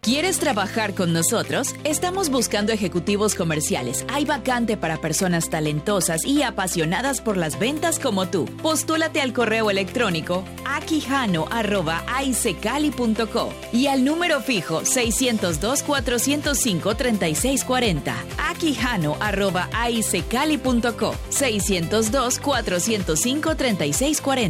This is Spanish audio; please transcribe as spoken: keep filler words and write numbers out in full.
¿Quieres trabajar con nosotros? Estamos buscando ejecutivos comerciales. Hay vacante para personas talentosas y apasionadas por las ventas como tú. Postúlate al correo electrónico aquijano arroba aicecali punto co y al número fijo seiscientos dos, cuatrocientos cinco, treinta y seis cuarenta. aquijano arroba aicecali punto co seiscientos dos, cuatrocientos cinco, treinta y seis cuarenta.